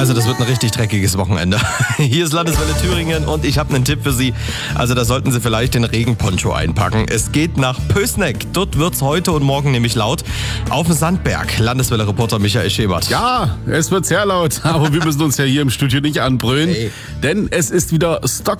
Also das wird ein richtig dreckiges Wochenende. Hier ist Landeswelle Thüringen und ich habe einen Tipp für Sie. Also da sollten Sie vielleicht den Regenponcho einpacken. Es geht nach Pößneck. Dort wird's heute und morgen nämlich laut. Auf dem Sandberg. Landeswelle-Reporter Michael Schebert. Ja, es wird sehr laut, aber wir müssen uns ja hier im Studio nicht anbrüllen, denn es ist wieder Stock